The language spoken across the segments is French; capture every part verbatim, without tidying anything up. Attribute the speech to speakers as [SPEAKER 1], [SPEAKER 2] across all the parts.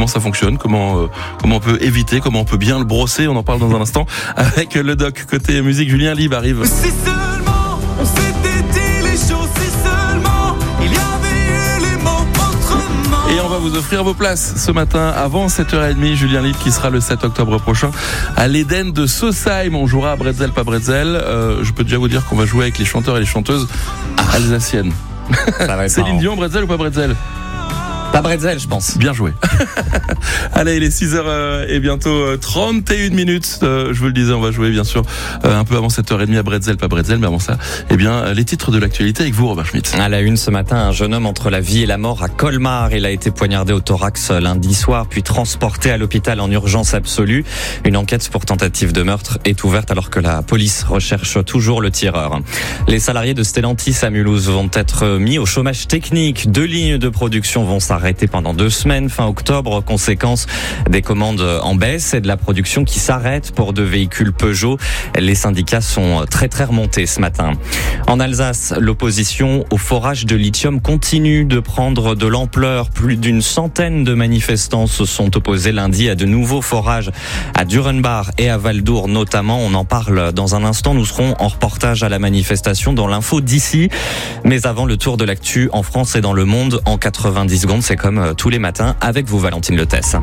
[SPEAKER 1] comment ça fonctionne, comment euh, comment on peut éviter, comment on peut bien le brosser. On en parle dans un instant avec le doc côté musique. Julien Lieb arrive.
[SPEAKER 2] Si seulement on s'était dit les choses, si seulement il y avait eu les mots autrement.
[SPEAKER 1] Et on va vous offrir vos places ce matin avant sept heures trente. Julien Lieb qui sera le sept octobre prochain à l'Éden de Sausheim. On jouera à Bretzel, pas Bretzel. Euh, je peux déjà vous dire qu'on va jouer avec les chanteurs et les chanteuses alsaciennes. Céline Dion, Bretzel ou pas Bretzel?
[SPEAKER 3] Pas Bretzel, je pense.
[SPEAKER 1] Bien joué. Allez, il est six heures et bientôt trente et une minutes. Euh, je vous le disais, on va jouer bien sûr euh, un peu avant sept heures trente à Bretzel, pas Bretzel, mais avant ça, eh bien, les titres de l'actualité avec vous, Robert Schmitt.
[SPEAKER 3] À la une ce matin, un jeune homme entre la vie et la mort à Colmar. Il a été poignardé au thorax lundi soir, puis transporté à l'hôpital en urgence absolue. Une enquête pour tentative de meurtre est ouverte alors que la police recherche toujours le tireur. Les salariés de Stellantis à Mulhouse vont être mis au chômage technique. Deux lignes de production vont s'arrêter pendant deux semaines, fin octobre, conséquence des commandes en baisse et de la production qui s'arrête pour deux véhicules Peugeot. Les syndicats sont très très remontés ce matin. En Alsace, l'opposition au forage de lithium continue de prendre de l'ampleur. Plus d'une centaine de manifestants se sont opposés lundi à de nouveaux forages à Durenbach et à Val-d'Our notamment. On en parle dans un instant. Nous serons en reportage à la manifestation dans l'info d'ici. Mais avant, le tour de l'actu en France et dans le monde en quatre-vingt-dix secondes. C'est comme tous les matins avec vous, Valentine Lethès.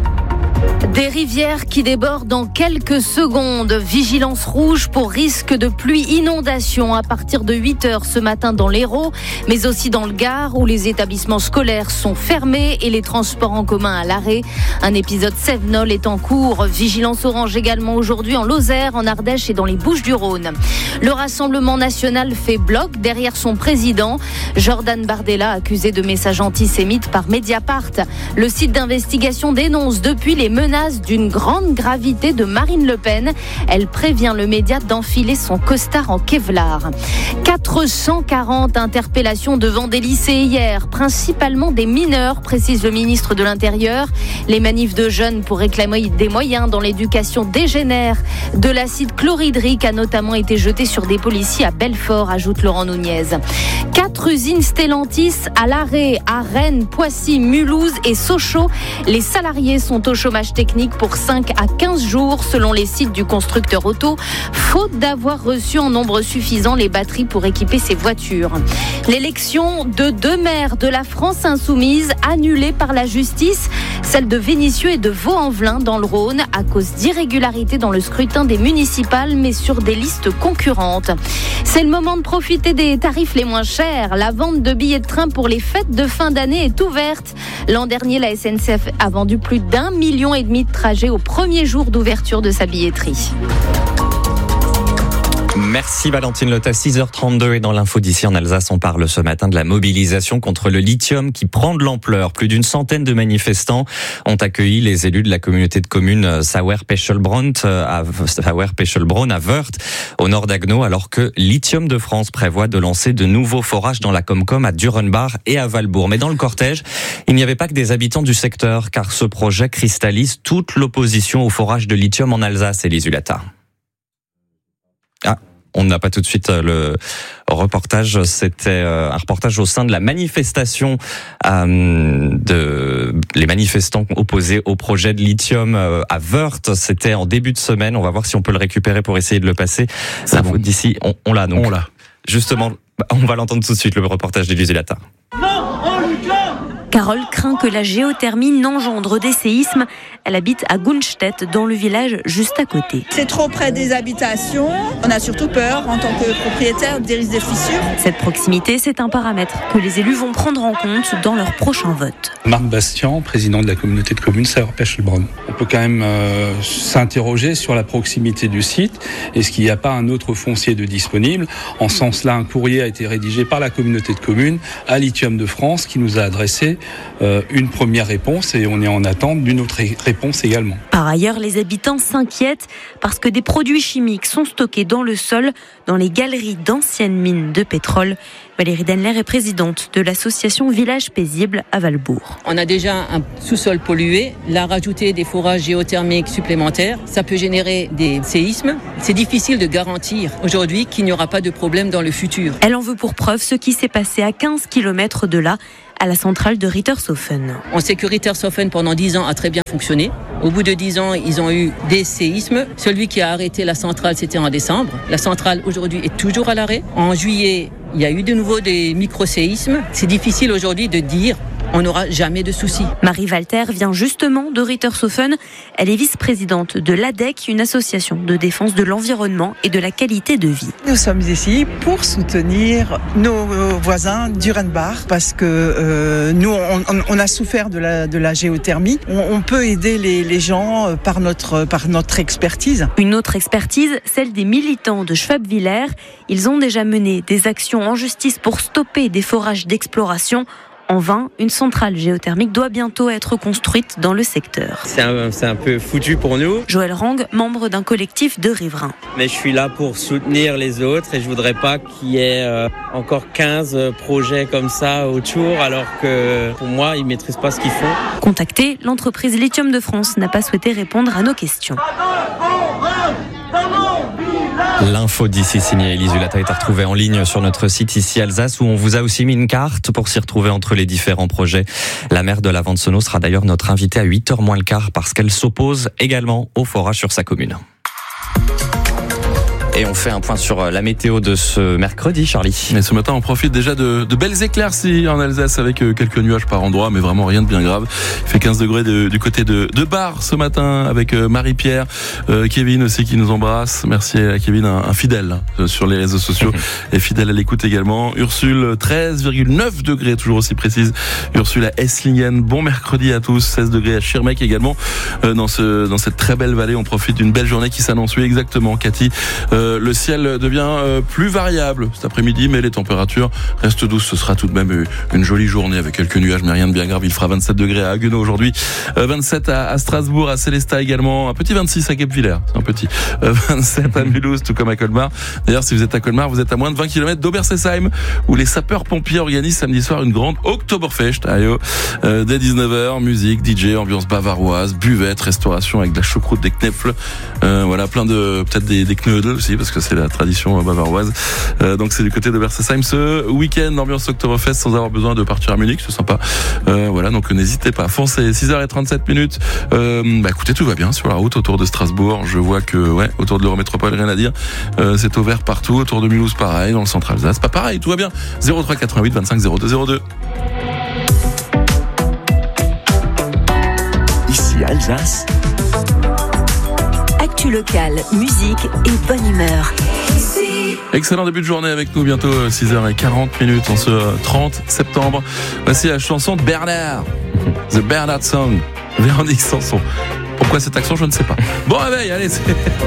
[SPEAKER 4] Des rivières qui débordent en quelques secondes. Vigilance rouge pour risque de pluie inondation à partir de huit heures ce matin dans l'Hérault, mais aussi dans le Gard où les établissements scolaires sont fermés et les transports en commun à l'arrêt. Un épisode Sevenol est en cours. Vigilance orange également aujourd'hui en Lozère, en Ardèche et dans les Bouches-du-Rhône. Le Rassemblement national fait bloc derrière son président. Jordan Bardella, accusé de messages antisémites par Mediapart. Le site d'investigation dénonce depuis les menaces d'une grande gravité de Marine Le Pen. Elle prévient le média d'enfiler son costard en Kevlar. quatre cent quarante interpellations devant des lycées hier, principalement des mineurs, précise le ministre de l'Intérieur. Les manifs de jeunes pour réclamer des moyens dans l'éducation dégénèrent. De l'acide chlorhydrique a notamment été jeté sur des policiers à Belfort, ajoute Laurent Nunez. Quatre usines Stellantis à l'arrêt à Rennes, Poissy, Mulhouse et Sochaux. Les salariés sont au chômage technique pour cinq à quinze jours selon les sites du constructeur auto, faute d'avoir reçu en nombre suffisant les batteries pour équiper ses voitures. L'élection de deux maires de la France insoumise annulée par la justice, celle de Vénissieux et de Vaux-en-Velin dans le Rhône à cause d'irrégularités dans le scrutin des municipales mais sur des listes concurrentes. C'est le moment de profiter des tarifs les moins chers. La vente de billets de train pour les fêtes de fin d'année est ouverte. L'an dernier, la S N C F a vendu plus d'un million et demi de trajets au premier jour d'ouverture de sa billetterie.
[SPEAKER 3] Merci Valentine Lethès, six heures trente-deux et dans l'info d'ici en Alsace, on parle ce matin de la mobilisation contre le lithium qui prend de l'ampleur. Plus d'une centaine de manifestants ont accueilli les élus de la communauté de communes Sauer-Pechelbronn à, Sauer-Pechelbronn à Wörth, au nord d'Agno, alors que Lithium de France prévoit de lancer de nouveaux forages dans la Comcom à Durenbach et à Valbourg. Mais dans le cortège, il n'y avait pas que des habitants du secteur, car ce projet cristallise toute l'opposition au forage de lithium en Alsace, Élise Hulata. Ah, on n'a pas tout de suite le reportage. C'était un reportage au sein de la manifestation euh, de les manifestants opposés au projet de lithium à Wörth. C'était en début de semaine. On va voir si on peut le récupérer pour essayer de le passer. Ça bon. D'ici, on, on l'a donc.
[SPEAKER 1] On l'a.
[SPEAKER 3] Justement, on va l'entendre tout de suite, le reportage d'Élise Hulata.
[SPEAKER 5] Carole craint que la géothermie n'engendre des séismes. Elle habite à Gunstedt, dans le village juste à côté.
[SPEAKER 6] C'est trop près des habitations. On a surtout peur, en tant que propriétaire, des risques de fissures.
[SPEAKER 5] Cette proximité, c'est un paramètre que les élus vont prendre en compte dans leur prochain vote.
[SPEAKER 7] Marc Bastian, président de la communauté de communes Sauer-Pechelbronn. On peut quand même euh, s'interroger sur la proximité du site. Est-ce qu'il n'y a pas un autre foncier de disponible ? En ce sens-là, un courrier a été rédigé par la communauté de communes à Lithium de France qui nous a adressé euh, une première réponse et on est en attente d'une autre réponse également.
[SPEAKER 5] Par ailleurs, les habitants s'inquiètent parce que des produits chimiques sont stockés dans le sol, dans les galeries d'anciennes mines de pétrole. Valérie Denler est présidente de l'association Village Paisible à Valbourg.
[SPEAKER 8] On a déjà un sous-sol pollué. Là, rajouter des forages géothermiques supplémentaires, ça peut générer des séismes. C'est difficile de garantir aujourd'hui qu'il n'y aura pas de problème dans le futur.
[SPEAKER 5] Elle en veut pour preuve ce qui s'est passé à quinze kilomètres de là, à la centrale de Rittershofen.
[SPEAKER 8] On sait que Rittershofen, pendant dix ans, a très bien fonctionné. Au bout de dix ans, ils ont eu des séismes. Celui qui a arrêté la centrale, c'était en décembre. La centrale, aujourd'hui, est toujours à l'arrêt. En juillet, il y a eu de nouveau des micro-séismes. C'est difficile aujourd'hui de dire on n'aura jamais de soucis.
[SPEAKER 5] Marie Walter vient justement de Rittershofen. Elle est vice-présidente de l'A D E C, une association de défense de l'environnement et de la qualité de vie.
[SPEAKER 9] Nous sommes ici pour soutenir nos voisins d'Urenbach parce que euh, nous, on, on a souffert de la, de la géothermie. On, on peut aider les, les gens par notre, par notre expertise.
[SPEAKER 5] Une autre expertise, celle des militants de Schwabwiller. Ils ont déjà mené des actions en justice pour stopper des forages d'exploration. En vain, une centrale géothermique doit bientôt être construite dans le secteur.
[SPEAKER 10] C'est un, c'est un peu foutu pour nous.
[SPEAKER 5] Joël Rang, membre d'un collectif de riverains.
[SPEAKER 10] Mais je suis là pour soutenir les autres et je voudrais pas qu'il y ait euh, encore quinze projets comme ça autour alors que pour moi, ils maîtrisent pas ce qu'ils font.
[SPEAKER 5] Contactée, l'entreprise Lithium de France n'a pas souhaité répondre à nos questions.
[SPEAKER 3] L'info d'ici signée Élise Hulata est retrouvée en ligne sur notre site ici Alsace où on vous a aussi mis une carte pour s'y retrouver entre les différents projets. La maire de la Vente-Sono sera d'ailleurs notre invitée à huit heures moins le quart parce qu'elle s'oppose également au forage sur sa commune. Et on fait un point sur la météo de ce mercredi, Charlie.
[SPEAKER 1] Et ce matin, on profite déjà de, de belles éclaircies en Alsace avec quelques nuages par endroit, mais vraiment rien de bien grave. Il fait quinze degrés de, du côté de, de Bar ce matin avec Marie-Pierre, euh, Kevin aussi qui nous embrasse. Merci à Kevin, un, un fidèle euh, sur les réseaux sociaux et fidèle à l'écoute également. Ursule, treize virgule neuf degrés, toujours aussi précise. Ursule à Esslingen. Bon mercredi à tous. seize degrés à Schirmeck également. Euh, dans ce, dans cette très belle vallée, on profite d'une belle journée qui s'annonce. Oui, exactement, Cathy. Euh, Le ciel devient plus variable cet après-midi, mais les températures restent douces. Ce sera tout de même une jolie journée avec quelques nuages, mais rien de bien grave. Il fera vingt-sept degrés à Haguenau aujourd'hui, vingt-sept à Strasbourg, à Célestat également, un petit vingt-six à Guebwiller, c'est un petit, vingt-sept à Mulhouse, tout comme à Colmar. D'ailleurs, si vous êtes à Colmar, vous êtes à moins de vingt kilomètres d'Obersesheim, où les sapeurs-pompiers organisent samedi soir une grande Oktoberfest. Ayo. Euh, dès dix-neuf heures, musique, D J, ambiance bavaroise, buvette, restauration avec de la choucroute, des knefles, euh, voilà, plein de, peut-être des, des knödel aussi, parce que c'est la tradition bavaroise. Euh, donc c'est du côté de Versesheim ce week-end, ambiance Oktoberfest sans avoir besoin de partir à Munich, c'est sympa. Euh, voilà, donc n'hésitez pas, foncez. six heures trente-sept minutes. Euh, bah écoutez, tout va bien sur la route autour de Strasbourg. Je vois que ouais, autour de l'Eurométropole, rien à dire. Euh, c'est ouvert partout. Autour de Mulhouse, pareil. Dans le centre Alsace, pas pareil. Tout va bien. zéro trois quatre-vingt-huit vingt-cinq zéro deux zéro deux.
[SPEAKER 11] Ici Alsace.
[SPEAKER 5] Actu locale, musique et bonne humeur.
[SPEAKER 1] Excellent début de journée avec nous, bientôt six heures quarante minutes en ce trente septembre. Voici la chanson de Bernard, The Bernard Song, Véronique Sanson. Pourquoi cet accent, je ne sais pas. Bon réveil, allez, c'est...